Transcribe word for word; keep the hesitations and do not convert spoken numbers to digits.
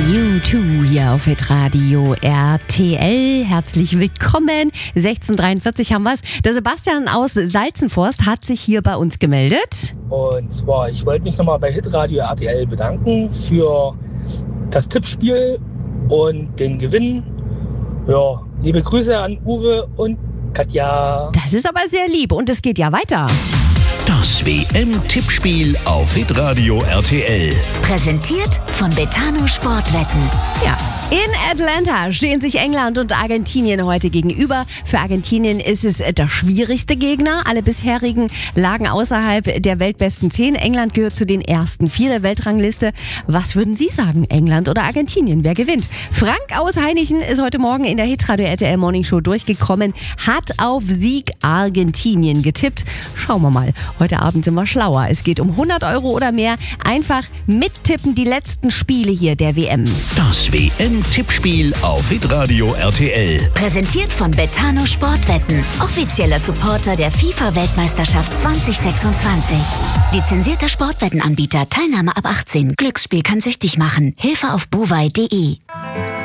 U zwei hier auf Hitradio R T L. Herzlich willkommen. sechzehn Uhr dreiundvierzig haben wir es. Der Sebastian aus Salzenforst hat sich hier bei uns gemeldet. Und zwar, ich wollte mich nochmal bei Hitradio R T L bedanken für das Tippspiel und den Gewinn. Ja, liebe Grüße an Uwe und Katja. Das ist aber sehr lieb und es geht ja weiter. Das W M-Tippspiel auf Hitradio R T L. Präsentiert von Betano Sportwetten. Ja, in Atlanta stehen sich England und Argentinien heute gegenüber. Für Argentinien ist es der schwierigste Gegner. Alle bisherigen lagen außerhalb der weltbesten zehn. England gehört zu den ersten vier der Weltrangliste. Was würden Sie sagen, England oder Argentinien? Wer gewinnt? Frank aus Heinichen ist heute Morgen in der Hitradio R T L Morning Show durchgekommen, hat auf Sieg Argentinien getippt. Schauen wir mal. Heute Abend sind wir schlauer. Es geht um hundert Euro oder mehr. Einfach mittippen die letzten Spiele hier der W M. Das W M-Tippspiel auf Hitradio R T L. Präsentiert von Betano Sportwetten. Offizieller Supporter der FIFA-Weltmeisterschaft zwanzig sechsundzwanzig. Lizenzierter Sportwettenanbieter. Teilnahme ab achtzehn. Glücksspiel kann süchtig machen. Hilfe auf buwei punkt de.